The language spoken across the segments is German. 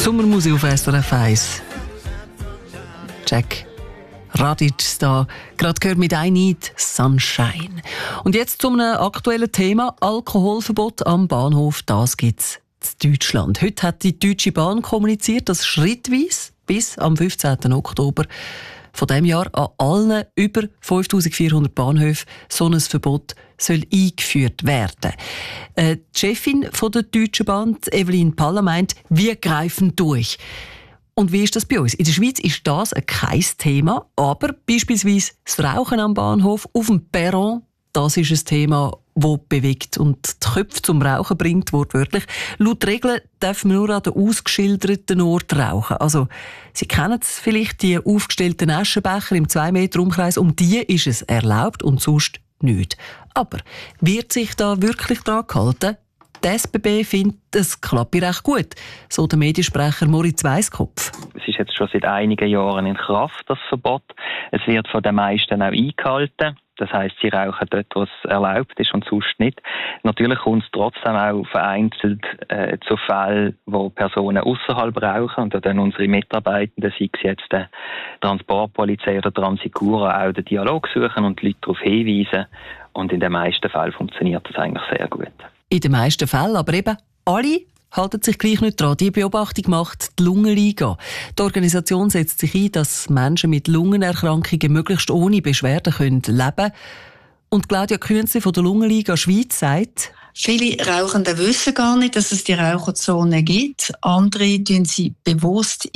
Sommermusik auf SRF 1. Jack Radic da, gerade gehört mit «I Need Sunshine». Und jetzt zu einem aktuellen Thema: Alkoholverbot am Bahnhof. Das gibt's in Deutschland. Heute hat die Deutsche Bahn kommuniziert, dass schrittweise bis am 15. Oktober von diesem Jahr an allen über 5400 Bahnhöfen so ein Verbot soll eingeführt werden. Die Chefin von der Deutschen Bahn, Evelyn Palla, meint, wir greifen durch. Und wie ist das bei uns? In der Schweiz ist das kein Thema, aber beispielsweise das Rauchen am Bahnhof, auf dem Perron, das ist ein Thema, das bewegt und die Köpfe zum Rauchen bringt, wortwörtlich. Laut Regeln darf man nur an den ausgeschilderten Orten rauchen. Also, Sie kennen es vielleicht, die aufgestellten Aschenbecher im 2 Meter Umkreis, um die ist es erlaubt und sonst nicht. Aber wird sich da wirklich dran gehalten? Die SBB findet, es klappt recht gut, so der Mediensprecher Moritz Weisskopf. Es ist jetzt schon seit einigen Jahren in Kraft, das Verbot. Es wird von den meisten auch eingehalten. Das heisst, sie rauchen dort, wo es erlaubt ist und sonst nicht. Natürlich kommt es trotzdem auch vereinzelt zu Fällen, wo Personen außerhalb rauchen. Und da dann unsere Mitarbeitenden, sei es jetzt die Transportpolizei oder Transicura, auch den Dialog suchen und die Leute darauf hinweisen. Und in den meisten Fällen funktioniert das eigentlich sehr gut. In den meisten Fällen, aber eben alle halten sich gleich nicht dran. Die Beobachtung macht die Lungenliga. Die Organisation setzt sich ein, dass Menschen mit Lungenerkrankungen möglichst ohne Beschwerden leben können. Und Claudia Künzli von der Lungenliga Schweiz sagt: Viele Rauchende wissen gar nicht, dass es die Raucherzone gibt. Andere ignorieren sie bewusst.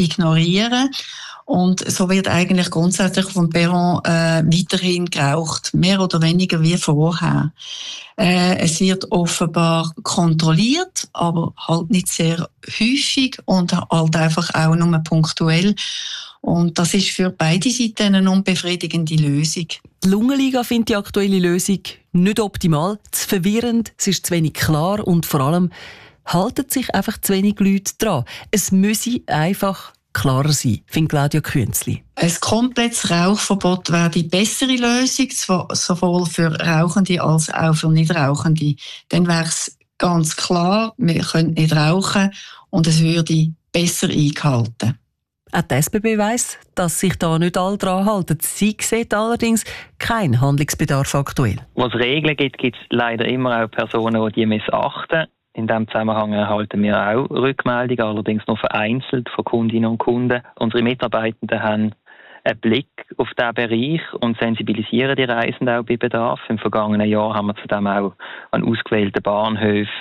Und so wird eigentlich grundsätzlich vom Perron weiterhin geraucht, mehr oder weniger wie vorher. Es wird offenbar kontrolliert, aber halt nicht sehr häufig und halt einfach auch nur punktuell. Und das ist für beide Seiten eine unbefriedigende Lösung. Die Lungenliga findet die aktuelle Lösung nicht optimal, zu verwirrend, es ist zu wenig klar und vor allem halten sich einfach zu wenig Leute dran. Es müsse einfach klarer sein, findet Claudia Künzli. Ein komplettes Rauchverbot wäre die bessere Lösung, sowohl für Rauchende als auch für Nichtrauchende. Dann wäre es ganz klar, wir können nicht rauchen und es würde besser eingehalten. Auch die SBB weiss, dass sich da nicht alle dran halten. Sie sieht allerdings keinen Handlungsbedarf aktuell. Was Regeln gibt es leider immer auch Personen, die missachten. In diesem Zusammenhang erhalten wir auch Rückmeldungen, allerdings nur vereinzelt von Kundinnen und Kunden. Unsere Mitarbeitenden haben einen Blick auf diesen Bereich und sensibilisieren die Reisenden auch bei Bedarf. Im vergangenen Jahr haben wir zudem auch an ausgewählten Bahnhöfen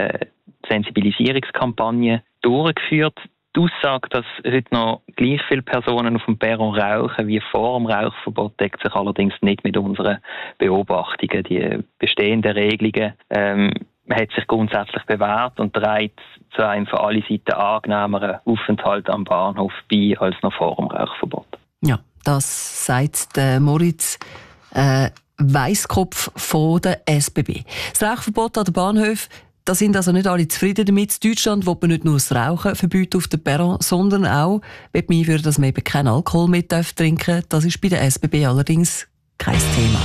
Sensibilisierungskampagnen durchgeführt. Die Aussage, dass heute noch gleich viele Personen auf dem Perron rauchen wie vor dem Rauchverbot, deckt sich allerdings nicht mit unseren Beobachtungen. Die bestehenden Regelungen hat sich grundsätzlich bewährt und trägt zu einem für alle Seiten angenehmeren Aufenthalt am Bahnhof bei als noch vor dem Rauchverbot. Ja, das sagt Moritz Weisskopf von der SBB. Das Rauchverbot an den Bahnhöfen, da sind also nicht alle zufrieden damit. In Deutschland will man nicht nur das Rauchen verbieten auf dem Perron, sondern auch will man einführen, dass man eben keinen Alkohol mehr trinken darf. Das ist bei der SBB allerdings kein Thema.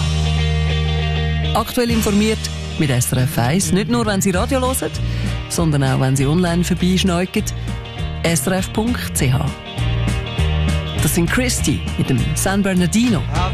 Aktuell informiert mit SRF 1, nicht nur, wenn Sie Radio hören, sondern auch, wenn Sie online vorbeischneuken. srf.ch. Das sind Christy mit dem San Bernardino.